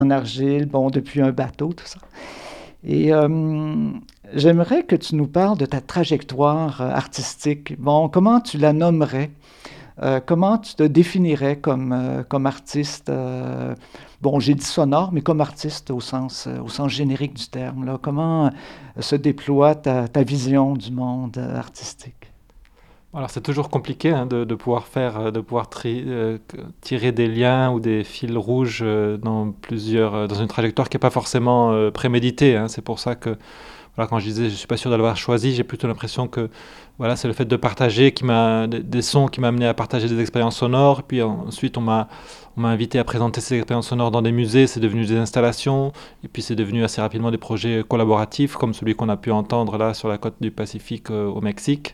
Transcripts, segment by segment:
en argile, bon, depuis un bateau, tout ça. Et j'aimerais que tu nous parles de ta trajectoire artistique. Bon, comment tu la nommerais? Comment tu te définirais comme artiste? Bon, j'ai dit sonore, mais comme artiste au sens générique du terme, là. Comment se déploie ta vision du monde artistique? Alors c'est toujours compliqué hein, de pouvoir tirer des liens ou des fils rouges dans une trajectoire qui n'est pas forcément préméditée, hein. C'est pour ça que voilà, quand je disais je suis pas sûr de l'avoir choisi, j'ai plutôt l'impression que voilà, c'est le fait de partager des sons qui m'a amené à partager des expériences sonores. Puis ensuite on m'a invité à présenter ces expériences sonores dans des musées, c'est devenu des installations, et puis c'est devenu assez rapidement des projets collaboratifs comme celui qu'on a pu entendre là sur la côte du Pacifique au Mexique.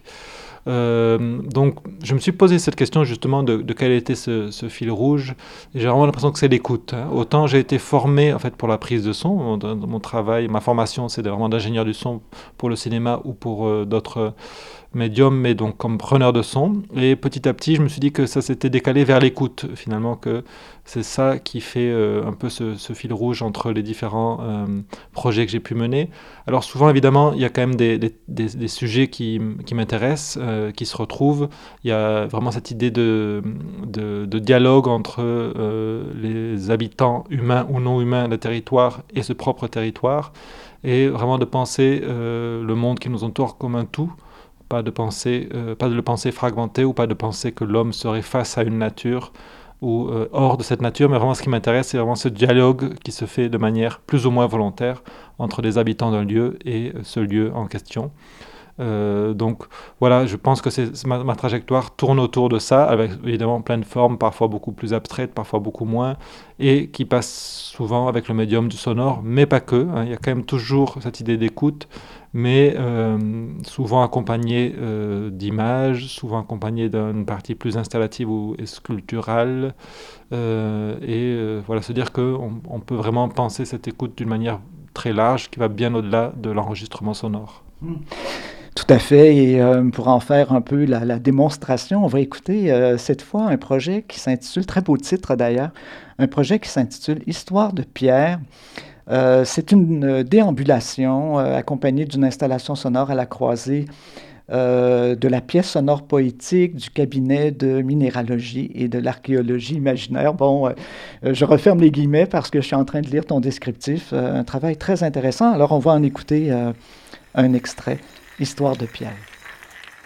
Donc, je me suis posé cette question justement de quel était ce fil rouge. Et j'ai vraiment l'impression que c'est l'écoute, hein. Autant j'ai été formé en fait pour la prise de son, mon travail, ma formation, c'est vraiment d'ingénieur du son pour le cinéma ou pour d'autres médium, mais donc comme preneur de son. Et petit à petit, je me suis dit que ça s'était décalé vers l'écoute, finalement, que c'est ça qui fait un peu ce fil rouge entre les différents projets que j'ai pu mener. Alors souvent, évidemment, il y a quand même des sujets qui m'intéressent, qui se retrouvent. Il y a vraiment cette idée de dialogue entre les habitants humains ou non humains d'un territoire et ce propre territoire, et vraiment de penser le monde qui nous entoure comme un tout, pas de le penser fragmenté ou pas de penser que l'homme serait face à une nature ou hors de cette nature, mais vraiment ce qui m'intéresse, c'est vraiment ce dialogue qui se fait de manière plus ou moins volontaire entre les habitants d'un lieu et ce lieu en question. Donc voilà, je pense que ma trajectoire tourne autour de ça, avec évidemment plein de formes, parfois beaucoup plus abstraites, parfois beaucoup moins, et qui passe souvent avec le médium du sonore, mais pas que, hein. Il y a quand même toujours cette idée d'écoute, mais souvent accompagnée d'images, souvent accompagnée d'une partie plus installative ou sculpturale, voilà, se dire qu'on peut vraiment penser cette écoute d'une manière très large qui va bien au-delà de l'enregistrement sonore. Tout à fait. Et pour en faire un peu la démonstration, on va écouter cette fois un projet qui s'intitule, très beau titre d'ailleurs, un projet qui s'intitule Histoire de Pierre. C'est une déambulation accompagnée d'une installation sonore à la croisée de la pièce sonore poétique, du cabinet de minéralogie et de l'archéologie imaginaire. Bon, je referme les guillemets parce que je suis en train de lire ton descriptif. Un travail très intéressant. Alors, on va en écouter un extrait. Histoire de Pierre.